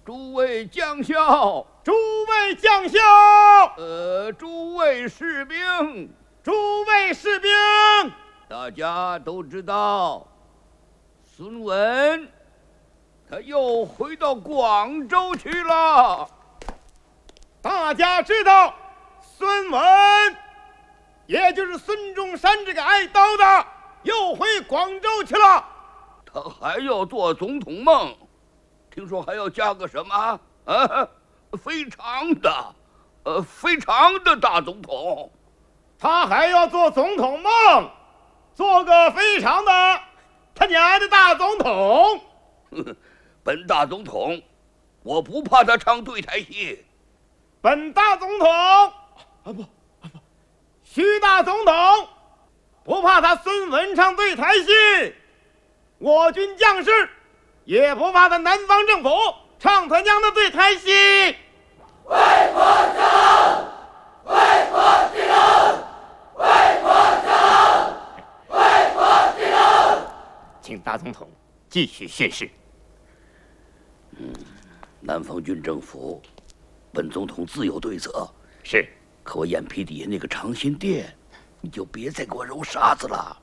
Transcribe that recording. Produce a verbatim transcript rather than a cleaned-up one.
诸位将校， 诸位将校， 呃，诸位士兵， 诸位士兵， 大家都知道，孙文他又回到广州去了。 大家知道，孙文，也就是孙中山这个挨刀的，又回广州去了。 他还要做总统梦，听说还要加个什么啊？非常的，呃，非常的大总统。 他还要做总统梦，做个非常的他娘的大总统。 本大总统，我不怕他唱对台戏。 本大总统啊不啊不，徐大总统不怕他孙文唱对台戏，我军将士也不怕他南方政府唱他娘的对台戏。 为国争，为国争，为国争，为国争。 请大总统继续宣誓。 嗯，南方军政府，本总统自有对策。 是， 可我眼皮底下那个长辛店，你就别再给我揉沙子了。